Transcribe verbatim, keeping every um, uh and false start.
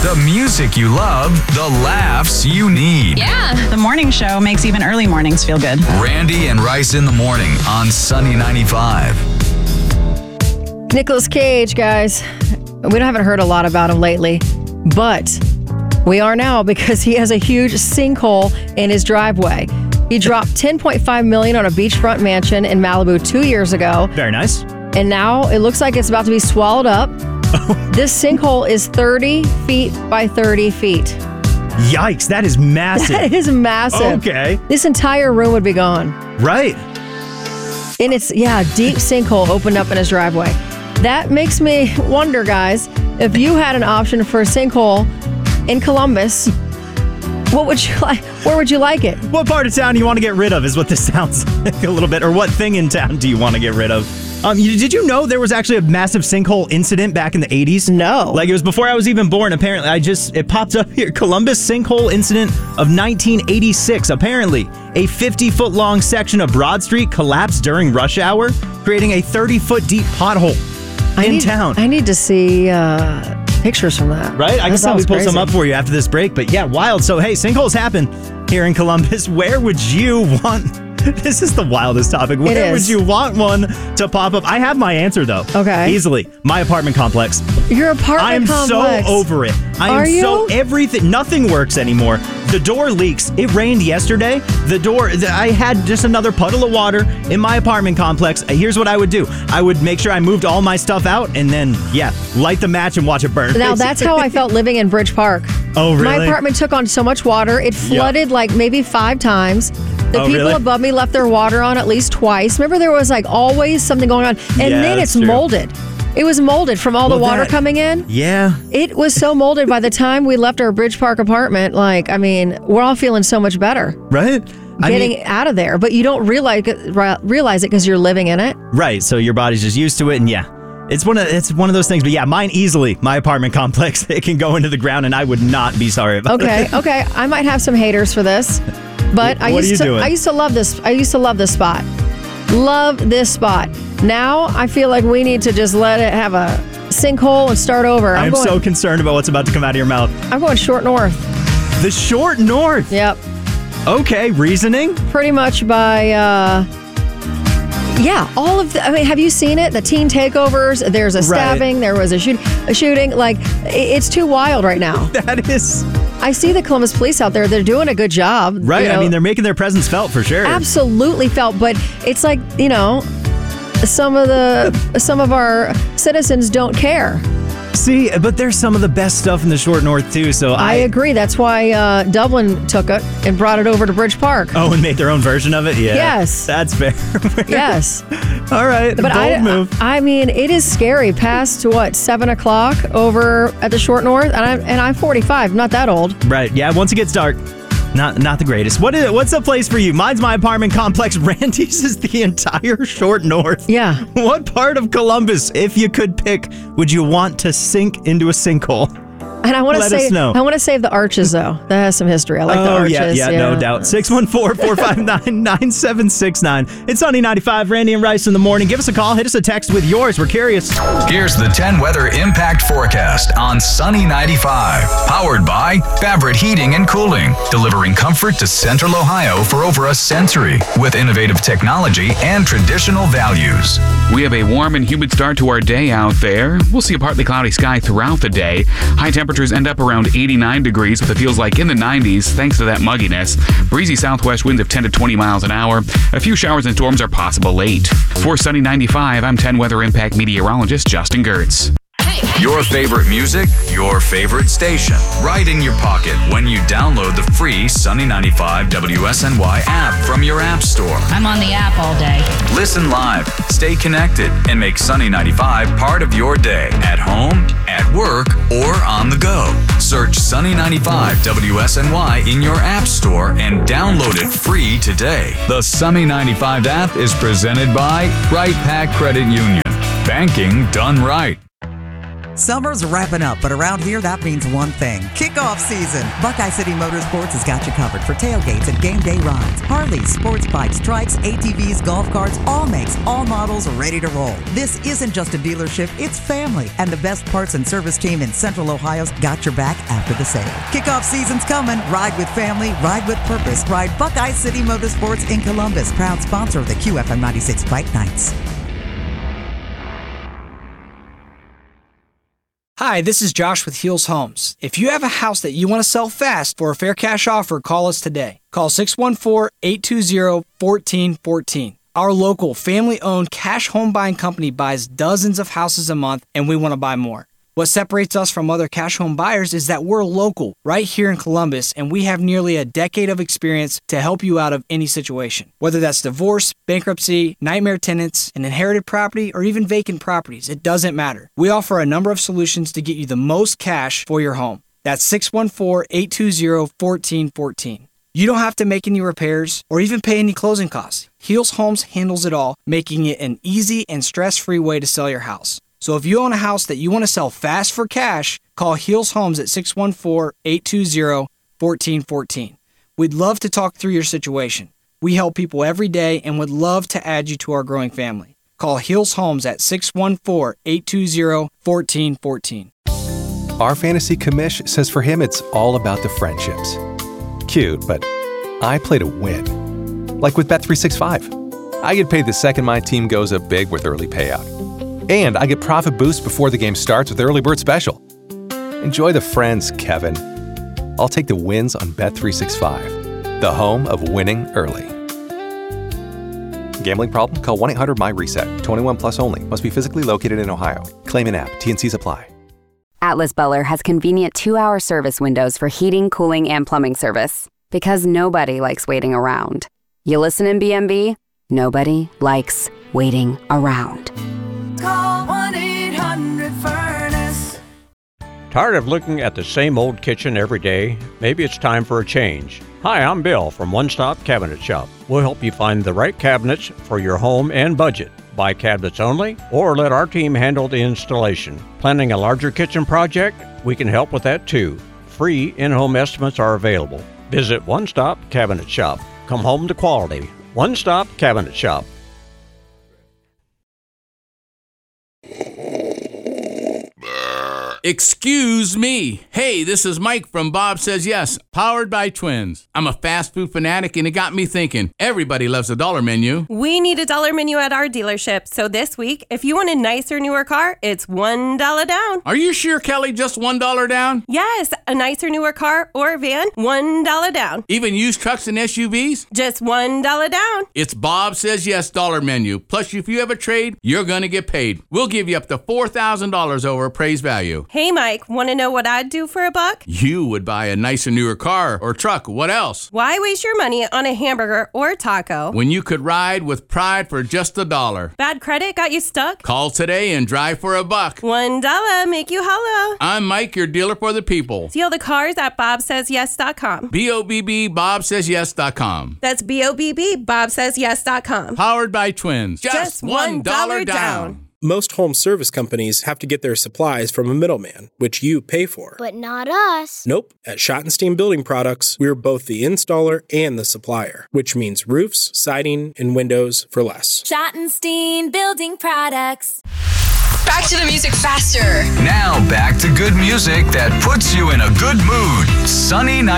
The music you love, the laughs you need. Yeah. The morning show makes even early mornings feel good. Randy and Rice in the morning on Sunny ninety-five. Nicolas Cage, guys. We haven't heard a lot about him lately, but we are now because he has a huge sinkhole in his driveway. He dropped ten point five million dollars on a beachfront mansion in Malibu two years ago. Very nice. And now it looks like it's about to be swallowed up. This sinkhole is thirty feet by thirty feet. Yikes, that is massive. That is massive. Okay. This entire room would be gone. Right. And it's, yeah, deep sinkhole opened up in his driveway. That makes me wonder, guys, if you had an option for a sinkhole in Columbus, what would you like? Where would you like it? What part of town do you want to get rid of is what this sounds like a little bit. Or what thing in town do you want to get rid of? Um, you, did you know there was actually a massive sinkhole incident back in the eighties? No. Like, it was before I was even born, apparently. I just, it popped up here. Columbus sinkhole incident of nineteen eighty-six. Apparently, a fifty-foot-long section of Broad Street collapsed during rush hour, creating a thirty-foot deep pothole I in need, town. I need to see uh, pictures from that. Right? I That can probably sounds pull crazy. some up for you after this break. But yeah, wild. So, hey, sinkholes happen here in Columbus. Where would you want... This is the wildest topic. Where would you want one to pop up? I have my answer, though. Okay. Easily. My apartment complex. Your apartment I am complex. so over it. I Are am you? so everything. Nothing works anymore. The door leaks. It rained yesterday. The door, the, I had just another puddle of water in my apartment complex. Here's what I would do. I would make sure I moved all my stuff out and then, yeah, light the match and watch it burn. Now, that's how I felt living in Bridge Park. Oh, really? My apartment took on so much water. It flooded like maybe five times. The Oh, people really? above me left their water on at least twice. Remember, there was like always something going on. And Yeah, then that's it's true. molded. It was molded from all Well, the water that- coming in. Yeah. It was so molded by the time we left our Bridge Park apartment. Like, I mean, we're all feeling so much better Right? I getting mean, out of there. But you don't realize realize it because you're living in it. right. So your body's just used to it, and yeah. It's one of it's one of those things, but yeah, mine easily, my apartment complex, it can go into the ground, and I would not be sorry about Okay, it. okay. I might have some haters for this, but I What are used you to doing? I used to love this. I used to love this spot. Love this spot. Now I feel like we need to just let it have a sinkhole and start over. I'm going, so concerned about what's about to come out of your mouth. I'm going short north. The short north. Yep. Okay, reasoning? Pretty much by uh yeah, all of the, I mean, have you seen it? The teen takeovers, there's a stabbing, there was a, shoot, a shooting. Like, i- it's too wild right now. That is... I see the Columbus police out there. They're doing a good job. Right, you I know. mean, they're making their presence felt for sure. Absolutely felt, but it's like, you know, some of the some of our citizens don't care. See, but there's some of the best stuff in the short north, too, so I... I agree. That's why uh, Dublin took it and brought it over to Bridge Park. Oh, and made their own version of it? Yeah. Yes. That's fair. Yes. All right, But bold I, move. I mean, it is scary. Past what, seven o'clock over at the Short North, and I'm and I'm forty-five. I'm not that old. Right, yeah, once it gets dark, not not the greatest. What is what's the place for you? Mine's my apartment complex. Randy's is the entire short north. Yeah. What part of Columbus, if you could pick, would you want to sink into a sinkhole? And I want to Let say, us know. I want to save the arches though. That has some history. I like the oh, arches. yeah, yeah, no doubt. six one four, four five nine, nine seven six nine. It's Sunny ninety-five, Randy and Rice in the morning. Give us a call, hit us a text with yours. We're curious. Here's the ten weather impact forecast on Sunny ninety-five. Powered by Favorite Heating and Cooling, delivering comfort to Central Ohio for over a century with innovative technology and traditional values. We have a warm and humid start to our day out there. We'll see a partly cloudy sky throughout the day. High temperatures end up around eighty-nine degrees with it feels like in the nineties thanks to that mugginess. Breezy southwest winds of ten to twenty miles an hour. A few showers and storms are possible late. For Sunny ninety-five, I'm ten Weather Impact meteorologist Justin Gertz. Your favorite music, your favorite station, right in your pocket when you download the free Sunny ninety-five W S N Y app from your app store. I'm on the app all day. Listen live, stay connected, and make Sunny ninety-five part of your day at home, at work, or on the go. Search Sunny ninety-five W S N Y in your app store and download it free today. The Sunny ninety-five app is presented by Right Pack Credit Union. Banking done right. Summer's wrapping up, but around here that means one thing. Kickoff season. Buckeye City Motorsports has got you covered for tailgates and game day rides. Harleys, sports bikes, trikes, A T Vs, golf carts, all makes, all models are ready to roll. This isn't just a dealership, it's family. And the best parts and service team in Central Ohio's got your back after the sale. Kickoff season's coming. Ride with family, ride with purpose. Ride Buckeye City Motorsports in Columbus. Proud sponsor of the Q F M ninety-six Bike Nights. Hi, this is Josh with Heels Homes. If you have a house that you want to sell fast for a fair cash offer, call us today. Call six one four, eight two zero, one four one four. Our local family-owned cash home buying company buys dozens of houses a month, and we want to buy more. What separates us from other cash home buyers is that we're local, right here in Columbus, and we have nearly a decade of experience to help you out of any situation. Whether that's divorce, bankruptcy, nightmare tenants, an inherited property, or even vacant properties, it doesn't matter. We offer a number of solutions to get you the most cash for your home. That's six one four, eight two zero, one four one four. You don't have to make any repairs or even pay any closing costs. Heels Homes handles it all, making it an easy and stress-free way to sell your house. So if you own a house that you want to sell fast for cash, call Heels Homes at six one four, eight two zero, one four one four. We'd love to talk through your situation. We help people every day and would love to add you to our growing family. Call Heels Homes at six one four, eight two zero, one four one four. Our fantasy commish says for him it's all about the friendships. Cute, but I play to win. Like with Bet three sixty-five. I get paid the second my team goes up big with early payout. And I get profit boost before the game starts with Early Bird Special. Enjoy the friends, Kevin. I'll take the wins on Bet three sixty-five, the home of winning early. Gambling problem? Call one eight hundred M Y reset. twenty-one plus only. Must be physically located in Ohio. Claim in app. T N Cs apply. Atlas Buller has convenient two-hour service windows for heating, cooling, and plumbing service. Because nobody likes waiting around. You listen in B M B? Nobody likes waiting around. Call one eight hundred furnace. Tired of looking at the same old kitchen every day? Maybe it's time for a change. Hi, I'm Bill from One Stop Cabinet Shop. We'll help you find the right cabinets for your home and budget. Buy cabinets only, or let our team handle the installation. Planning a larger kitchen project? We can help with that too. Free in-home estimates are available. Visit One Stop Cabinet Shop. Come home to quality. One Stop Cabinet Shop. Excuse me. Hey, this is Mike from Bob Says Yes, powered by Twins. I'm a fast food fanatic, and it got me thinking. Everybody loves a dollar menu. We need a dollar menu at our dealership. So this week, if you want a nicer, newer car, it's one dollar down. Are you sure, Kelly? Just one dollar down? Yes, a nicer, newer car or van, one dollar down. Even used trucks and S U Vs? Just one dollar down. It's Bob Says Yes dollar menu. Plus, if you have a trade, you're going to get paid. We'll give you up to four thousand dollars over appraised value. Hey, Mike, want to know what I'd do for a buck? You would buy a nicer, newer car or truck. What else? Why waste your money on a hamburger or a taco when you could ride with pride for just a dollar? Bad credit got you stuck? Call today and drive for a buck. One dollar, make you holla. I'm Mike, your dealer for the people. See all the cars at bob says yes dot com. B O B B, bob says yes dot com. That's B O B B, bob says yes dot com. Powered by Twins. Just, Just one dollar down. down. Most home service companies have to get their supplies from a middleman, which you pay for. But not us. Nope. At Schottenstein Building Products, we're both the installer and the supplier, which means roofs, siding, and windows for less. Schottenstein Building Products. Back to the music faster. Now back to good music that puts you in a good mood. Sunny